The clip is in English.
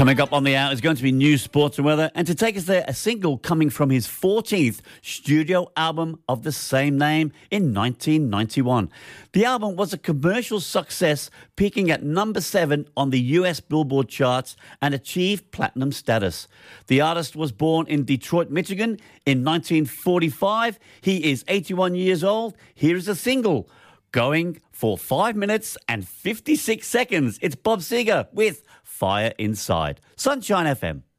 Coming up on the hour is going to be news, sports and weather. And to take us there, a single coming from his 14th studio album of the same name in 1991. The album was a commercial success, peaking at number 7 on the US Billboard charts and achieved platinum status. The artist was born in Detroit, Michigan in 1945. He is 81 years old. Here is a single going for 5 minutes and 56 seconds. It's Bob Seger with Fire Inside. Sunshine FM.